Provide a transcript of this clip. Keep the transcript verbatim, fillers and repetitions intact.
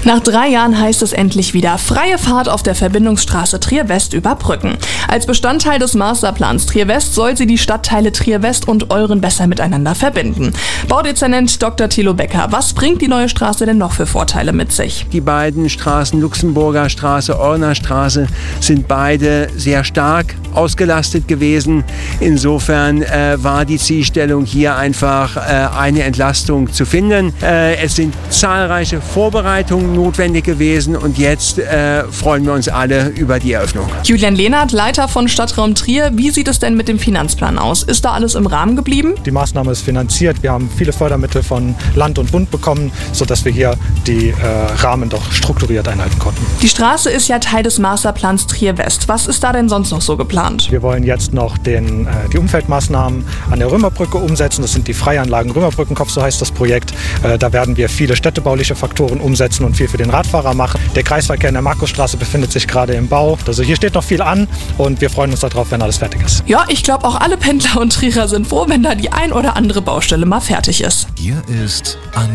Nach drei Jahren heißt es endlich wieder freie Fahrt auf der Verbindungsstraße Trier-West überbrücken. Als Bestandteil des Masterplans Trier-West soll sie die Stadtteile Trier-West und Euren besser miteinander verbinden. Baudezernent Doktor Thilo Becker, was bringt die neue Straße denn noch für Vorteile mit sich? Die beiden Straßen, Luxemburger Straße, Eurener Straße, sind beide sehr stark ausgelastet gewesen. Insofern äh, war die Zielstellung hier einfach äh, eine Entlastung zu finden. Äh, es sind zahlreiche Vorbereitungen notwendig gewesen und jetzt äh, freuen wir uns alle über die Eröffnung. Julian Lehnert, Leiter von Stadtraum Trier, wie sieht es denn mit dem Finanzplan aus? Ist da alles im Rahmen geblieben? Die Maßnahme ist finanziert. Wir haben viele Fördermittel von Land und Bund bekommen, sodass wir hier die äh, Rahmen doch strukturiert einhalten konnten. Die Straße ist ja Teil des Masterplans Trier-West. Was ist da denn sonst noch so geplant? Wir wollen jetzt noch den, äh, die Umfeldmaßnahmen an der Römerbrücke umsetzen. Das sind die Freianlagen Römerbrückenkopf, so heißt das Projekt. Äh, da werden wir viele städtebauliche Faktoren umsetzen und viel für den Radfahrer machen. Der Kreisverkehr in der Markusstraße befindet sich gerade im Bau. Also hier steht noch viel an und wir freuen uns darauf, wenn alles fertig ist. Ja, ich glaube auch alle Pendler und Trierer sind froh, wenn da die ein oder andere Baustelle mal fertig ist. Hier ist an